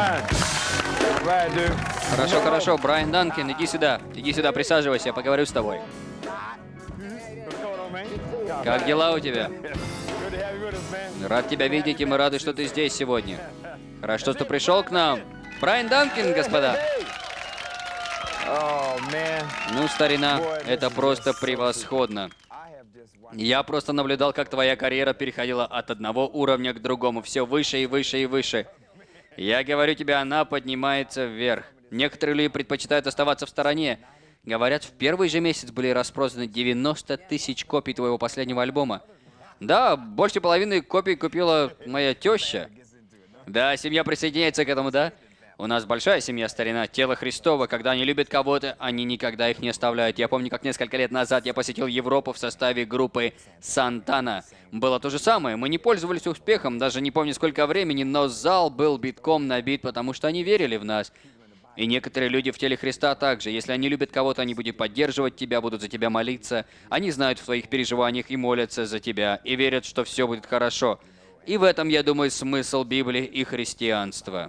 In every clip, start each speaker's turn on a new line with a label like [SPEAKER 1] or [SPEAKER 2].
[SPEAKER 1] Хорошо, хорошо. Брайан Данкин, иди сюда. Иди сюда, присаживайся, я поговорю с тобой. Как дела у тебя? Рад тебя видеть, и мы рады, что ты здесь сегодня. Хорошо, что пришел к нам. Брайан Данкин, господа. Ну, старина, это просто превосходно. Я просто наблюдал, как твоя карьера переходила от одного уровня к другому, все выше и выше и выше. Я говорю тебе, она поднимается вверх. Некоторые люди предпочитают оставаться в стороне. Говорят, в первый же месяц были распроданы 90 тысяч копий твоего последнего альбома. Да, больше половины копий купила моя теща. Да, семья присоединяется к этому, да? У нас большая семья, старина, тело Христово. Когда они любят кого-то, они никогда их не оставляют. Я помню, как несколько лет назад я посетил Европу в составе группы Сантана. Было то же самое. Мы не пользовались успехом, даже не помню сколько времени, но зал был битком набит, потому что они верили в нас. И некоторые люди в теле Христа также. Если они любят кого-то, они будут поддерживать тебя, будут за тебя молиться. Они знают в твоих переживаниях и молятся за тебя, и верят, что все будет хорошо. И в этом, я думаю, смысл Библии и христианства.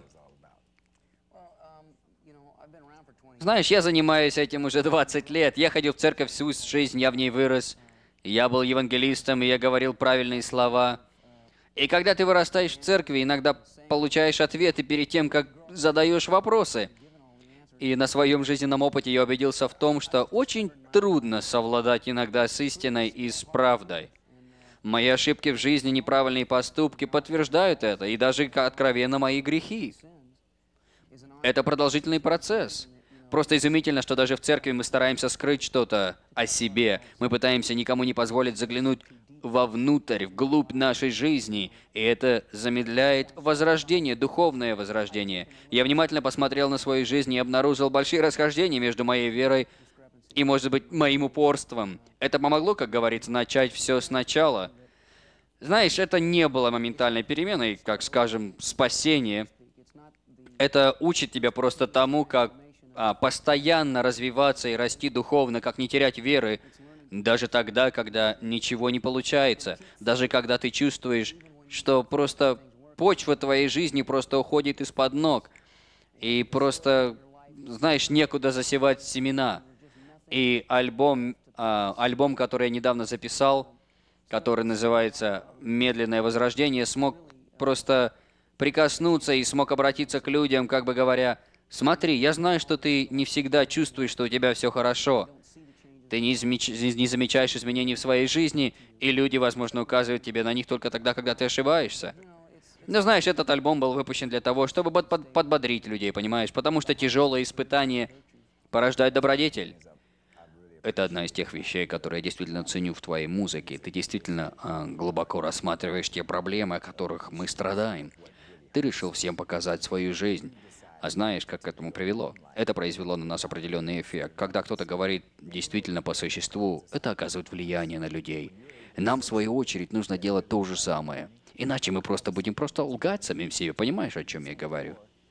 [SPEAKER 1] Знаешь, я занимаюсь этим уже 20 лет. Я ходил в церковь всю жизнь, я в ней вырос. Я был евангелистом, и я говорил правильные слова. И когда ты вырастаешь в церкви, иногда получаешь ответы перед тем, как задаешь вопросы. И на своем жизненном опыте я убедился в том, что очень трудно совладать иногда с истиной и с правдой. Мои ошибки в жизни, неправильные поступки подтверждают это, и даже откровенно мои грехи. Это продолжительный процесс. Просто изумительно, что даже в церкви мы стараемся скрыть что-то о себе. Мы пытаемся никому не позволить заглянуть вовнутрь, вглубь нашей жизни. И это замедляет возрождение, духовное возрождение. Я внимательно посмотрел на свою жизнь и обнаружил большие расхождения между моей верой и, может быть, моим упорством. Это помогло, как говорится, начать все сначала. Знаешь, это не было моментальной переменой, как, скажем, спасение. Это учит тебя просто тому, как постоянно развиваться и расти духовно, как не терять веры, даже тогда, когда ничего не получается, даже когда ты чувствуешь, что просто почва твоей жизни просто уходит из-под ног, и просто, знаешь, некуда засевать семена. И альбом, который я недавно записал, который называется «Медленное возрождение», смог просто прикоснуться и смог обратиться к людям, как бы говоря: «Смотри, я знаю, что ты не всегда чувствуешь, что у тебя все хорошо. Ты не замечаешь изменений в своей жизни, и люди, возможно, указывают тебе на них только тогда, когда ты ошибаешься». Но знаешь, этот альбом был выпущен для того, чтобы подбодрить людей, понимаешь? Потому что тяжелые испытания порождают добродетель. Это одна из тех вещей, которые я действительно ценю в твоей музыке. Ты действительно глубоко рассматриваешь те проблемы, о которых мы страдаем. Ты решил всем показать свою жизнь. А знаешь, как к этому привело? Это произвело на нас определенный эффект. Когда кто-то говорит действительно по существу, это оказывает влияние на людей. Нам, в свою очередь, нужно делать то же самое. Иначе мы просто будем лгать самим себе. Понимаешь, о чем я говорю?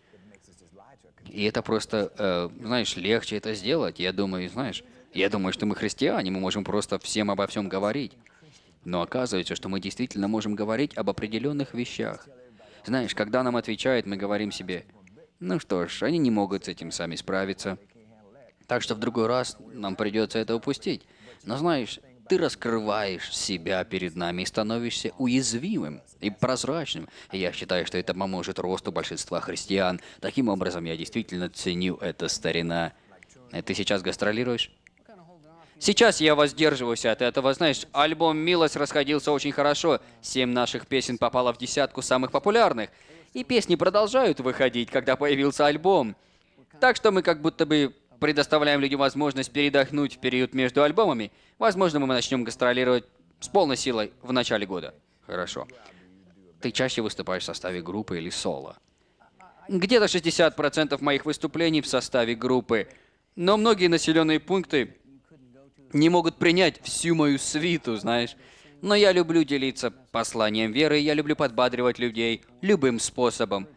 [SPEAKER 1] И это просто, знаешь, легче это сделать. Я думаю, что мы христиане, мы можем просто всем обо всем говорить. Но оказывается, что мы действительно можем говорить об определенных вещах. Знаешь, когда нам отвечают, мы говорим себе: ну что ж, они не могут с этим сами справиться. Так что в другой раз нам придется это упустить. Но знаешь, ты раскрываешь себя перед нами и становишься уязвимым и прозрачным. И я считаю, что это поможет росту большинства христиан. Таким образом, я действительно ценю это, старина. Ты сейчас гастролируешь? Сейчас я воздерживаюсь от этого. Знаешь, альбом «Милость» расходился очень хорошо. 7 наших песен попало в десятку самых популярных. И песни продолжают выходить, когда появился альбом. Так что мы как будто бы предоставляем людям возможность передохнуть в период между альбомами. Возможно, мы начнем гастролировать с полной силой в начале года. Хорошо. Ты чаще выступаешь в составе группы или соло? Где-то 60% моих выступлений в составе группы. Но многие населенные пункты не могут принять всю мою свиту, знаешь. Но я люблю делиться посланием веры, я люблю подбадривать людей любым способом.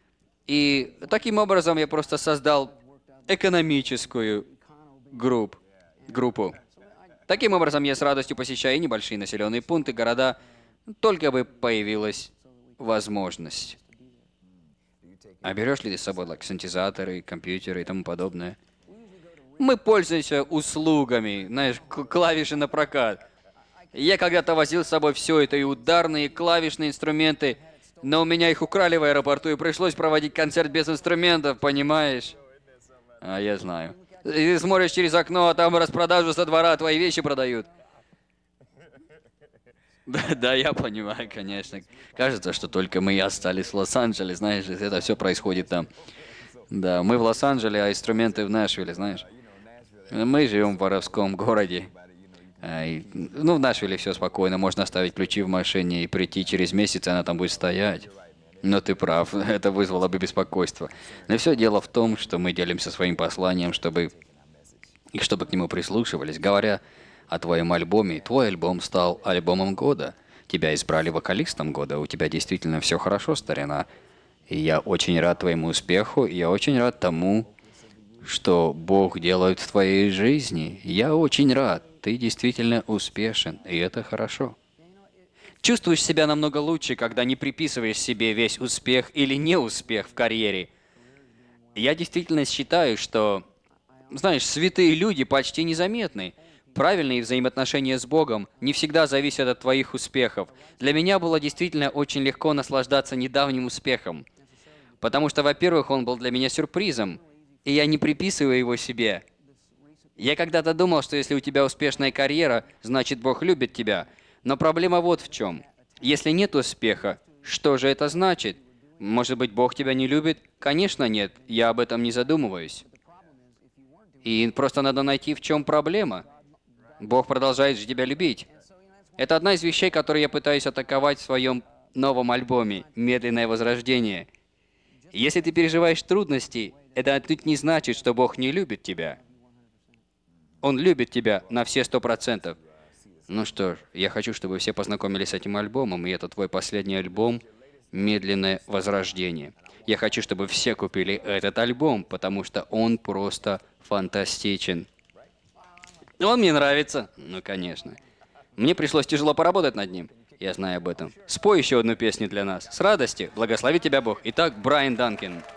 [SPEAKER 1] И таким образом я просто создал экономическую группу. Таким образом я с радостью посещаю и небольшие населенные пункты, города, только бы появилась возможность. А берешь ли ты с собой синтезаторы, компьютеры и тому подобное? Мы пользуемся услугами, знаешь, клавиши на прокат. Я когда-то возил с собой все это, и ударные, и клавишные инструменты, но у меня их украли в аэропорту, и пришлось проводить концерт без инструментов, понимаешь? А я знаю. И ты смотришь через окно, а там распродажу со двора твои вещи продают. Да, да, я понимаю, конечно. Кажется, что только мы и остались в Лос-Анджелесе, знаешь, это все происходит там. Да, мы в Лос-Анджелесе, а инструменты в Нэшвилле, знаешь. Мы живем в воровском городе. Ну, в Нашвилле все спокойно, можно оставить ключи в машине и прийти через месяц, и она там будет стоять. Но ты прав, это вызвало бы беспокойство. Но все дело в том, что мы делимся своим посланием, чтобы к нему прислушивались. Говоря о твоем альбоме, твой альбом стал альбомом года. Тебя избрали вокалистом года, у тебя действительно все хорошо, старина. И я очень рад твоему успеху, и я очень рад тому, что Бог делает в твоей жизни. Я очень рад. Ты действительно успешен, и это хорошо. Чувствуешь себя намного лучше, когда не приписываешь себе весь успех или неуспех в карьере. Я действительно считаю, что, знаешь, святые люди почти незаметны. Правильные взаимоотношения с Богом не всегда зависят от твоих успехов. Для меня было действительно очень легко наслаждаться недавним успехом. Потому что, во-первых, он был для меня сюрпризом, и я не приписываю его себе. Я когда-то думал, что если у тебя успешная карьера, значит Бог любит тебя. Но проблема вот в чем. Если нет успеха, что же это значит? Может быть, Бог тебя не любит? Конечно, нет. Я об этом не задумываюсь. И просто надо найти, в чем проблема. Бог продолжает же тебя любить. Это одна из вещей, которые я пытаюсь атаковать в своем новом альбоме «Медленное возрождение». Если ты переживаешь трудности, это отнюдь не значит, что Бог не любит тебя. Он любит тебя на все 100%. Ну что ж, я хочу, чтобы все познакомились с этим альбомом, и это твой последний альбом «Медленное возрождение». Я хочу, чтобы все купили этот альбом, потому что он просто фантастичен. Он мне нравится. Ну, конечно. Мне пришлось тяжело поработать над ним. Я знаю об этом. Спой еще одну песню для нас. С радостью. Благослови тебя Бог. Итак, Брайан Данкин.